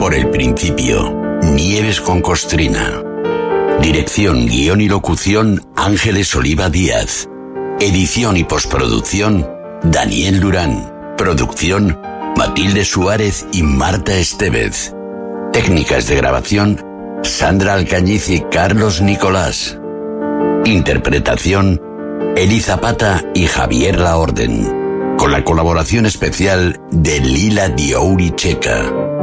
por el principio. Nieves con Costrina. Dirección, guión y locución, Ángeles Oliva Díaz. Edición y postproducción, Daniel Durán. Producción, Matilde Suárez y Marta Estevez. Técnicas de grabación, Sandra Alcañiz y Carlos Nicolás. Interpretación, Eli Zapata y Javier Laorden. Con la colaboración especial de Lila Diouri Checa.